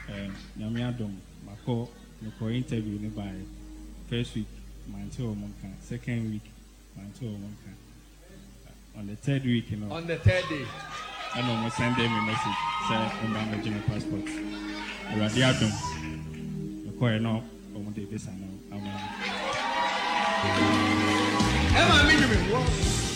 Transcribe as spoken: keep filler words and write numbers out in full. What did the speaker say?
Yamiadom, Mako, Mako interview by first week, Manto Monka, second week, Manto Monka. On the third week, you know. On the third day. I know my send them a message, say, I'm my original passport. Radiadom, Mako, no, I'm this, I know. I'm Emma,